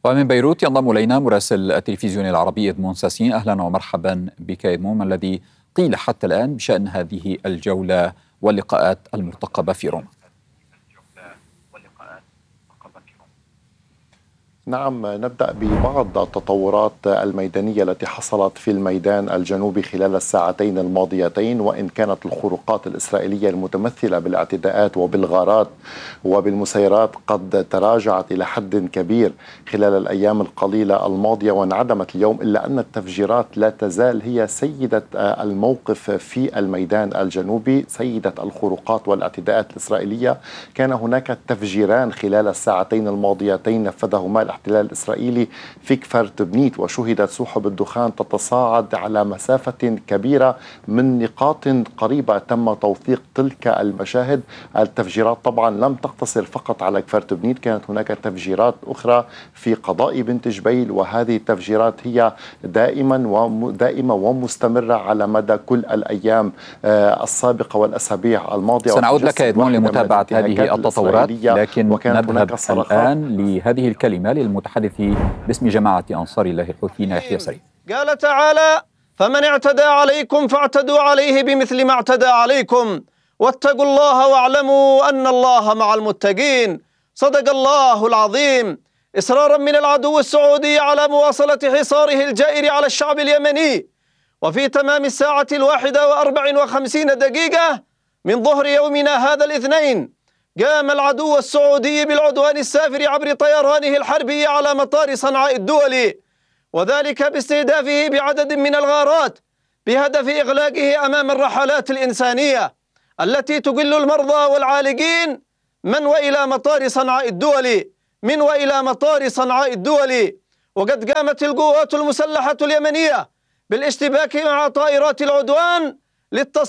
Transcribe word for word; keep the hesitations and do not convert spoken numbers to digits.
ومن بيروت ينضم إلينا مراسل التلفزيون العربي إدمون ساسين. أهلا ومرحبا بك إدمون. ما الذي قيل حتى الآن بشأن هذه الجولة واللقاءات المرتقبة في روما؟ نعم، نبدأ ببعض التطورات الميدانية التي حصلت في الميدان الجنوبي خلال الساعتين الماضيتين. وإن كانت الخروقات الإسرائيلية المتمثلة بالاعتداءات وبالغارات وبالمسيرات قد تراجعت إلى حد كبير خلال الأيام القليلة الماضية وانعدمت اليوم، إلا أن التفجيرات لا تزال هي سيدة الموقف في الميدان الجنوبي، سيدة الخروقات والاعتداءات الإسرائيلية. كان هناك تفجيران خلال الساعتين الماضيتين نفذهما الاحتلال الإسرائيلي في كفر تبنيت، وشهدت سحب الدخان تتصاعد على مسافة كبيرة من نقاط قريبة. تم توثيق تلك المشاهد. التفجيرات طبعا لم تقتصر فقط على كفر تبنيت، كانت هناك تفجيرات أخرى في قضاء بنت جبيل، وهذه التفجيرات هي دائما ودائمة ومستمرة على مدى كل الأيام السابقة والأسابيع الماضية. سنعود لك إدمون لمتابعة هذه التطورات، لكن نذهب الآن لهذه الكلمة للمتحدث باسم جماعة أنصار الله الحوثيين يحيى سري. قال تعالى: فمن اعتدى عليكم فاعتدوا عليه بمثل ما اعتدى عليكم واتقوا الله واعلموا أن الله مع المتقين. صدق الله العظيم. إصرارا من العدو السعودي على مواصلة حصاره الجائر على الشعب اليمني، وفي تمام الساعة الواحدة وأربع وخمسين دقيقة من ظهر يومنا هذا الاثنين قام العدو السعودي بالعدوان السافر عبر طيرانه الحربي على مطار صنعاء الدولي، وذلك باستهدافه بعدد من الغارات بهدف إغلاقه أمام الرحلات الإنسانية التي تقل المرضى والعالقين من وإلى مطار صنعاء الدولي من وإلى مطار صنعاء الدولي. وقد قامت القوات المسلحة اليمنية بالاشتباك مع طائرات العدوان للتصدي